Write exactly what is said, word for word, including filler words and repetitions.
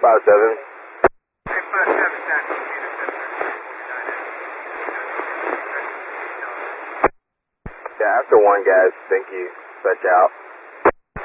five seven. Yeah, after one, guys. Thank you. Touch out.